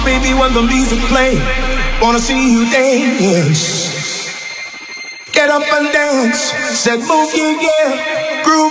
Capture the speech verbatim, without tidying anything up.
Baby, when the music play, wanna see you dance. Get up and dance, said move, yeah, yeah, groove.